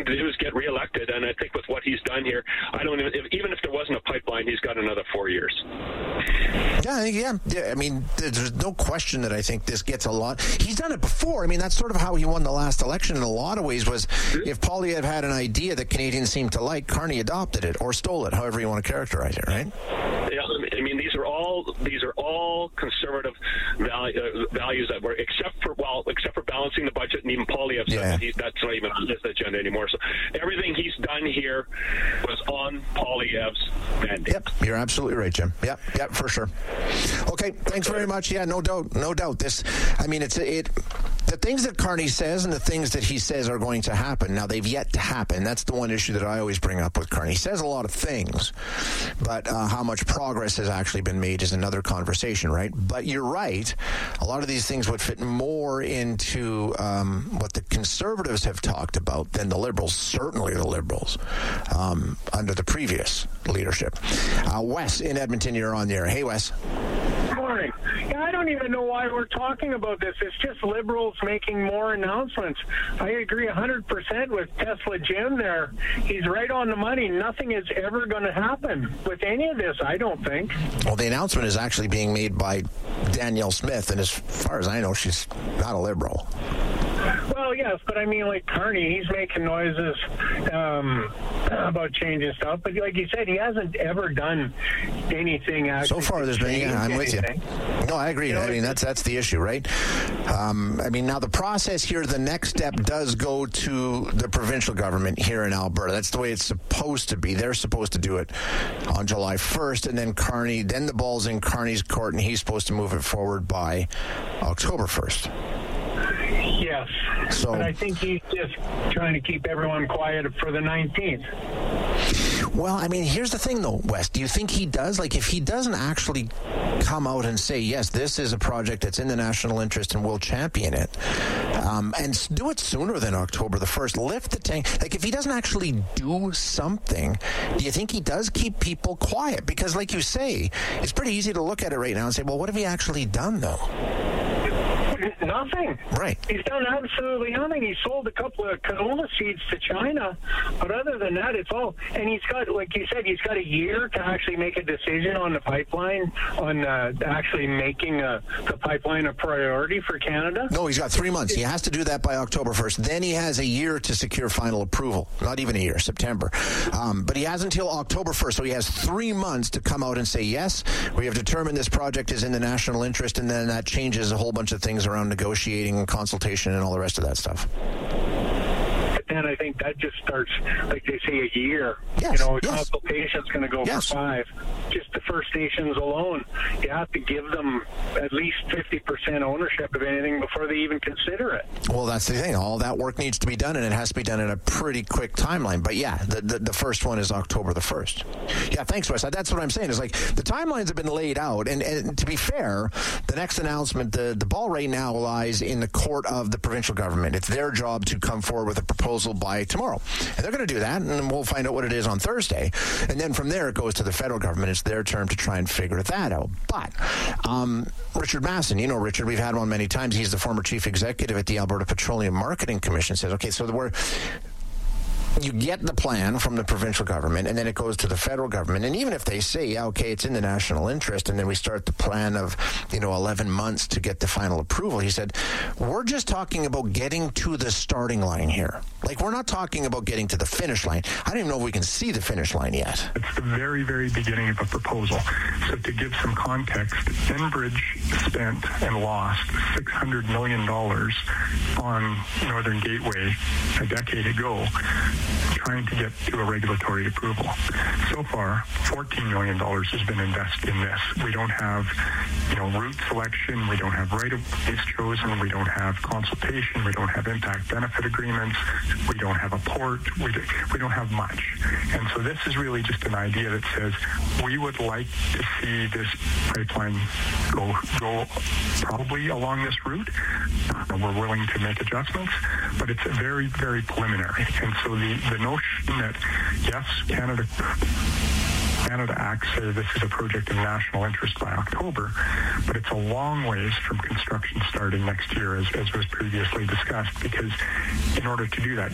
to do is get reelected. And I think with what he's done here, even if there wasn't a pipeline, he's got another 4 years. Yeah. I mean, there's no question that I think this gets a lot. He's done it before. I mean, that's sort of how he won the last election in a lot of ways. Was if Poilievre had an idea that Canadians seemed to like, Carney adopted it or stole it, however you want to characterize it, right? Yeah, I mean, these are all conservative values that were, except for balancing the budget, and even Poilievre said that's not even on his agenda anymore. So everything he's done here was on Poilievre's mandate. Yep, you're absolutely right, Jim. Yep, for sure. Okay, thanks very much. Yeah, no doubt. This, I mean, the things that Carney says and the things that he says are going to happen. Now, they've yet to happen. That's the one issue that I always bring up with Carney. He says a lot of things, but how much progress has actually been made is another conversation, right? But you're right. A lot of these things would fit more into what the Conservatives have talked about than the Liberals, certainly the Liberals, under the previous leadership. Wes in Edmonton, you're on the air. Hey, Wes. Good morning. Yeah, I don't even know why we're talking about this. It's just Liberals making more announcements. I agree 100% with Tesla Jim there. He's right on the money. Nothing is ever going to happen with any of this, I don't think. Well, the announcement is actually being made by Danielle Smith, and as far as I know, she's not a Liberal. Well, yes, but I mean, like Carney, he's making noises about changing stuff. But like you said, he hasn't ever done anything. So far, there's been. Yeah, I'm with you. No, I agree. I mean, that's the issue, right? I mean, now the process here, the next step does go to the provincial government here in Alberta. That's the way it's supposed to be. They're supposed to do it on July 1st, and then Carney. Then the ball's in Carney's court, and he's supposed to move it forward by October 1st. Yes, but I think he's just trying to keep everyone quiet for the 19th. Well, I mean, here's the thing, though, Wes. Do you think he does? Like, if he doesn't actually come out and say, yes, this is a project that's in the national interest and we'll champion it, and do it sooner than October the 1st, lift the tank. Like, if he doesn't actually do something, do you think he does keep people quiet? Because, like you say, it's pretty easy to look at it right now and say, well, what have he actually done, though? Nothing. Right. He's done absolutely nothing. He sold a couple of canola seeds to China, but other than that, it's all. And he's got, like you said, he's got a year to actually make a decision on the pipeline, on actually making the pipeline a priority for Canada. No, he's got 3 months. He has to do that by October 1st. Then he has a year to secure final approval. Not even a year, September. But he has until October 1st, so he has 3 months to come out and say, yes, we have determined this project is in the national interest, and then that changes a whole bunch of things around negotiating and consultation and all the rest of that stuff. And I think that just starts, like they say, a year. Yes, consultation's going to go for 5. Just the First Nations alone, you have to give them at least 50% ownership of anything before they even consider it. Well, that's the thing. All that work needs to be done, and it has to be done in a pretty quick timeline. But yeah, the first one is October the 1st. Yeah, thanks, Wes. That's what I'm saying. Is like the timelines have been laid out, and to be fair, the next announcement, the ball right now lies in the court of the provincial government. It's their job to come forward with a proposal by tomorrow. And they're going to do that, and we'll find out what it is on Thursday. And then from there, it goes to the federal government. It's their turn to try and figure that out. But Richard Masson, you know Richard, we've had him on many times. He's the former chief executive at the Alberta Petroleum Marketing Commission, says, okay, so you get the plan from the provincial government, and then it goes to the federal government. And even if they say, yeah, okay, it's in the national interest, and then we start the plan of, 11 months to get the final approval, he said, we're just talking about getting to the starting line here. Like, we're not talking about getting to the finish line. I don't even know if we can see the finish line yet. It's the very, very beginning of a proposal. So to give some context, Enbridge spent and lost $600 million on Northern Gateway a decade ago, trying to get to a regulatory approval. So far, $14 million has been invested in this. We don't have, route selection. We don't have right-of-ways chosen. We don't have consultation. We don't have impact benefit agreements. We don't have a port. We don't have much. And so this is really just an idea that says we would like to see this pipeline go probably along this route. We're willing to make adjustments, but it's very, very preliminary. And so the notion that, yes, Canada Acts say this is a project of national interest by October, but it's a long ways from construction starting next year, as was previously discussed, because in order to do that,